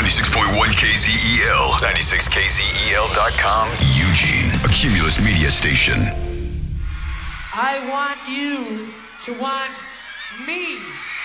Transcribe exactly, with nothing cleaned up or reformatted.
ninety-six point one K Z E L, ninety-six K Z E L dot com, Eugene, a Cumulus media station. I want you to want me.